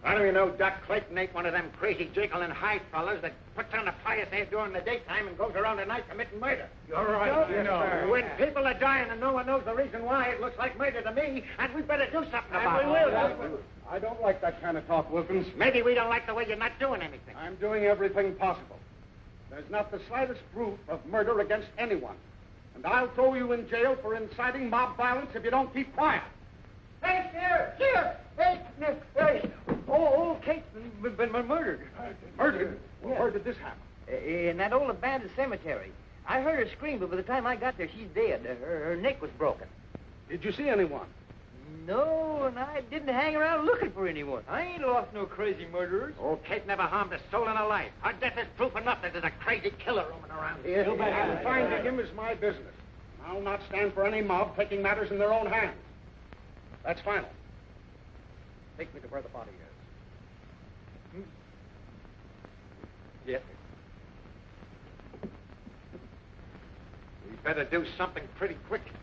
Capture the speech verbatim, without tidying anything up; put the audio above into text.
How do you know Doc Clayton ain't one of them crazy Jekyll and Hyde fellas that puts on a pious air during the daytime and goes around at night committing murder? You're right, you know. When people are dying and no one knows the reason why, it looks like murder to me, and we better do something And about we it. will. I don't like that kind of talk, Wilkins. Maybe we don't like the way you're not doing anything. I'm doing everything possible. There's not the slightest proof of murder against anyone. And I'll throw you in jail for inciting mob violence if you don't keep quiet. Hey, Sheriff! Sheriff! Hey, hey! Oh, old Kate's been, been, been murdered. Murdered? Well, where did this happen? In that old abandoned cemetery. I heard her scream, but by the time I got there, she's dead. Her, her neck was broken. Did you see anyone? No, and I didn't hang around looking for anyone. I ain't lost no crazy murderers. Oh, Kate never harmed a soul in her life. Her death is proof enough that there's a crazy killer roaming around here. And finding him is my business. I'll not stand for any mob taking matters in their own hands. That's final. Take me to where the body is. Hmm? Yes, sir. We better do something pretty quick.